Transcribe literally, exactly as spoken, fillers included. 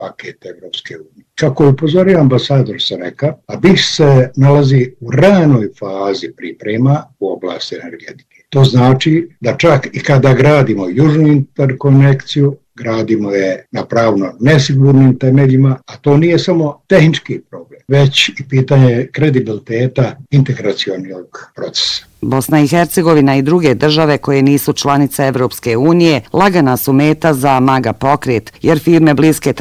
paket Evropske unije. Kako je upozorio ambasador Sareka, a B I H se nalazi u ranoj fazi priprema u oblasti energetike. To znači da čak i kada gradimo južnu interkonekciju, gradimo je na pravno nesigurnim temeljima, a to nije samo tehnički problem, već i pitanje kredibiliteta integracionog procesa. Bosna i Hercegovina i druge države koje nisu članice Evropske unije lagana su meta za MAGA pokret, jer firme bliske